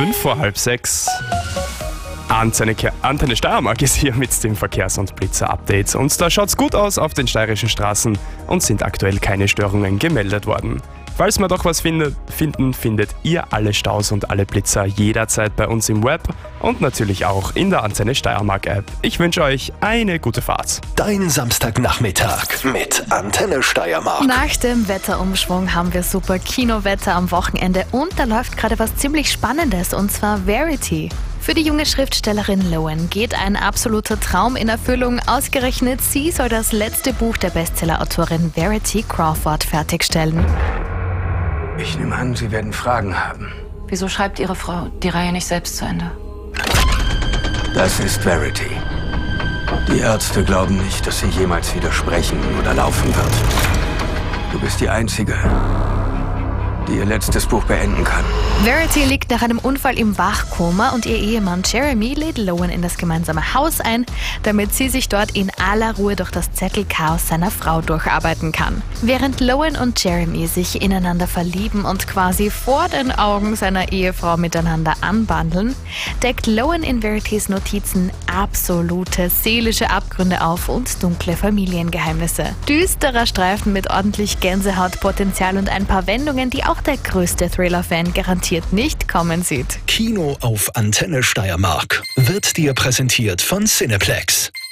6:05. Antenne Steiermark ist hier mit dem Verkehrs- und Blitzer-Update. Und da schaut's gut aus auf den steirischen Straßen und sind aktuell keine Störungen gemeldet worden. Falls wir doch was finden, findet ihr alle Staus und alle Blitzer jederzeit bei uns im Web und natürlich auch in der Antenne Steiermark App. Ich wünsche euch eine gute Fahrt. Dein Samstagnachmittag mit Antenne Steiermark. Nach dem Wetterumschwung haben wir super Kinowetter am Wochenende und da läuft gerade was ziemlich Spannendes, und zwar Verity. Für die junge Schriftstellerin Lowen geht ein absoluter Traum in Erfüllung. Ausgerechnet sie soll das letzte Buch der Bestsellerautorin Verity Crawford fertigstellen. Ich nehme an, Sie werden Fragen haben. Wieso schreibt Ihre Frau die Reihe nicht selbst zu Ende? Das ist Verity. Die Ärzte glauben nicht, dass sie jemals wieder sprechen oder laufen wird. Du bist die Einzige, die ihr letztes Buch beenden kann. Verity liegt nach einem Unfall im Wachkoma und ihr Ehemann Jeremy lädt Lowen in das gemeinsame Haus ein, damit sie sich dort in aller Ruhe durch das Zettelchaos seiner Frau durcharbeiten kann. Während Lowen und Jeremy sich ineinander verlieben und quasi vor den Augen seiner Ehefrau miteinander anbandeln, deckt Lowen in Veritys Notizen absolute seelische Abgründe auf und dunkle Familiengeheimnisse. Düsterer Streifen mit ordentlich Gänsehautpotenzial und ein paar Wendungen, die auch der größte Thriller-Fan garantiert nicht kommen sieht. Kino auf Antenne Steiermark wird dir präsentiert von Cineplex.